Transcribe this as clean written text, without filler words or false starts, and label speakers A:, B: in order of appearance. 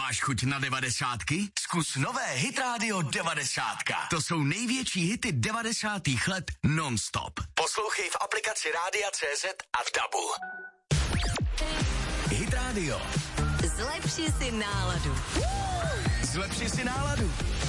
A: Máš chuť na 90? Zkus nové Hit Radio 90. To jsou největší hity 90. let non-stop. Poslouchej v aplikaci Rádia CZ a v DABu. Hit Radio.
B: Zlepši si náladu.
A: Zlepši si náladu.